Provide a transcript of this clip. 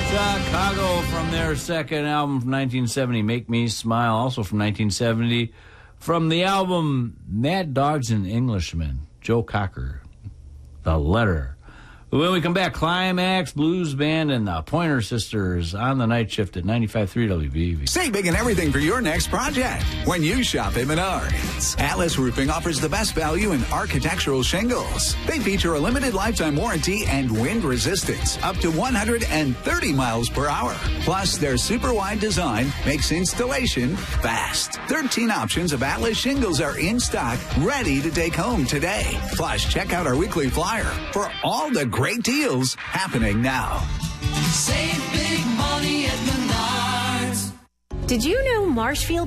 Chicago from their second album from 1970, Make Me Smile, also from 1970. From the album Mad Dogs and Englishmen, Joe Cocker, The Letter. When we come back, Climax Blues Band and the Pointer Sisters on the night shift at 95.3 WBV. Save big and everything for your next project when you shop at Menards. Atlas Roofing offers the best value in architectural shingles. They feature a limited lifetime warranty and wind resistance up to 130 miles per hour. Plus, their super wide design makes installation fast. 13 options of Atlas shingles are in stock, ready to take home today. Plus, check out our weekly flyer for all the great deals happening now. Save big money at Menards. Did you know Marshfield